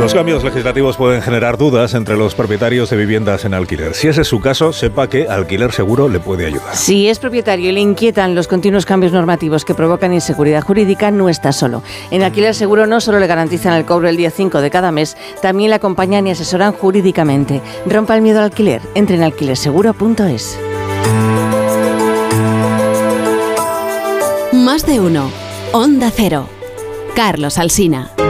Los cambios legislativos pueden generar dudas entre los propietarios de viviendas en alquiler. Si ese es su caso, sepa que Alquiler Seguro le puede ayudar. Si es propietario y le inquietan los continuos cambios normativos que provocan inseguridad jurídica, no está solo. En Alquiler Seguro no solo le garantizan el cobro el día 5 de cada mes, también le acompañan y asesoran jurídicamente. Rompa el miedo al alquiler. Entre en alquilerseguro.es. Más de uno. Onda Cero. Carlos Alsina.